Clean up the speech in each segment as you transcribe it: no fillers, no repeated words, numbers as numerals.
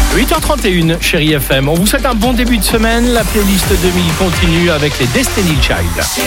8h31, chérie FM. On vous souhaite un bon début de semaine. La playlist 2000 continue avec les Destiny Child.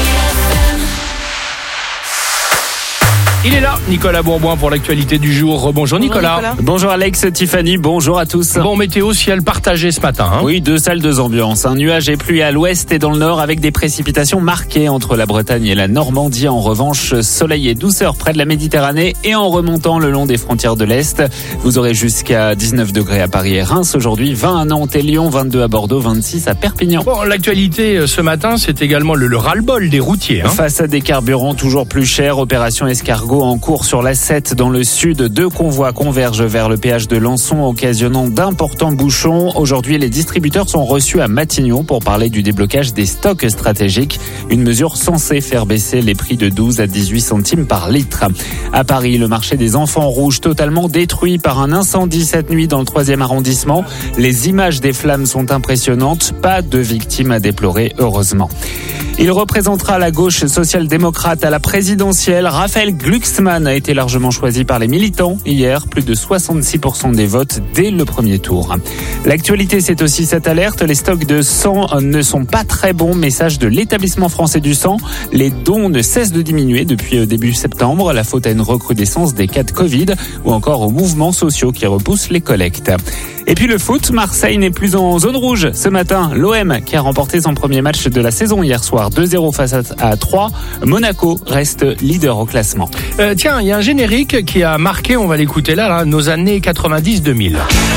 Il est là, Nicolas Bourboin pour l'actualité du jour. Bonjour Nicolas. Bonjour Alex, Tiffany, bonjour à tous. Bon météo, ciel partagé ce matin. Oui, 2 salles, 2 ambiances. Un nuage et pluie à l'ouest et dans le nord avec des précipitations marquées entre la Bretagne et la Normandie. En revanche, soleil et douceur près de la Méditerranée et en remontant le long des frontières de l'Est. Vous aurez jusqu'à 19 degrés à Paris et Reims aujourd'hui, 20 à Nantes et Lyon, 22 à Bordeaux, 26 à Perpignan. Bon, l'actualité ce matin, c'est également le ras-le-bol des routiers. Face à des carburants toujours plus chers, opération escargot en cours sur l'A7 dans le sud. 2 convois convergent vers le péage de Lançon, occasionnant d'importants bouchons. Aujourd'hui, les distributeurs sont reçus à Matignon pour parler du déblocage des stocks stratégiques. Une mesure censée faire baisser les prix de 12 à 18 centimes par litre. À Paris, le marché des enfants rouges totalement détruit par un incendie cette nuit dans le 3e arrondissement. Les images des flammes sont impressionnantes. Pas de victimes à déplorer, heureusement. Il représentera la gauche social-démocrate à la présidentielle. Raphaël Glucksmann a été largement choisi par les militants hier, plus de 66% des votes dès le premier tour. L'actualité, c'est aussi cette alerte. Les stocks de sang ne sont pas très bons. Message de l'établissement français du sang. Les dons ne cessent de diminuer depuis début septembre. La faute à une recrudescence des cas de Covid ou encore aux mouvements sociaux qui repoussent les collectes. Et puis le foot, Marseille n'est plus en zone rouge ce matin. L'OM qui a remporté son premier match de la saison hier soir, 2-0 face à 3. Monaco reste leader au classement. Tiens, il y a un générique qui a marqué, on va l'écouter là, nos années 90-2000.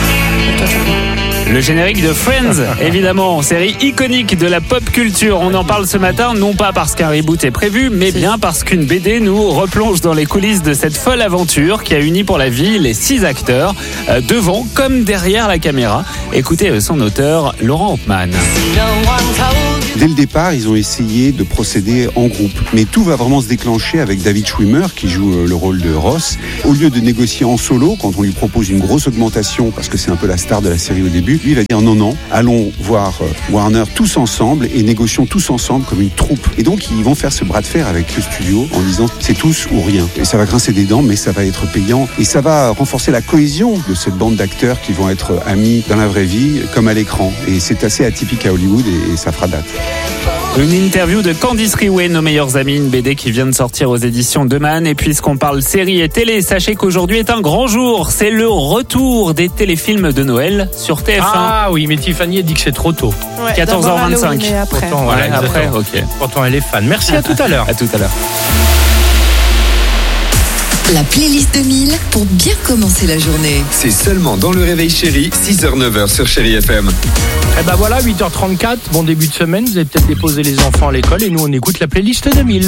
Le générique de Friends, évidemment, série iconique de la pop culture. On en parle ce matin, non pas parce qu'un reboot est prévu, mais bien parce qu'une BD nous replonge dans les coulisses de cette folle aventure qui a uni pour la vie les 6 acteurs, devant comme derrière la caméra. Écoutez son auteur, Laurent Hauptmann. Dès le départ, ils ont essayé de procéder en groupe. Mais tout va vraiment se déclencher avec David Schwimmer, qui joue le rôle de Ross. Au lieu de négocier en solo, quand on lui propose une grosse augmentation, parce que c'est un peu la star de la série au début, lui il va dire non, allons voir Warner tous ensemble et négocions tous ensemble comme une troupe. Et donc ils vont faire ce bras de fer avec le studio en disant c'est tous ou rien. Et ça va grincer des dents, mais ça va être payant. Et ça va renforcer la cohésion de cette bande d'acteurs qui vont être amis dans la vraie vie comme à l'écran. Et c'est assez atypique à Hollywood et ça fera date. Une interview de Candice Riouet, Nos meilleurs amis, une BD qui vient de sortir aux éditions de Man. Et puisqu'on parle série et télé, sachez qu'aujourd'hui est un grand jour. C'est le retour des téléfilms de Noël sur TF1. Ah oui, mais Tiffany a dit que c'est trop tôt. Ouais, 14h25. Après. Pourtant, après, ok. Pourtant, elle est fan. Merci, à tout à l'heure. À tout à l'heure. La playlist 2000 pour bien commencer la journée. C'est seulement dans le réveil chéri, 6h-9h sur Chéri FM. Et ben voilà, 8h34, bon début de semaine. Vous avez peut-être déposé les enfants à l'école et nous on écoute la playlist 2000.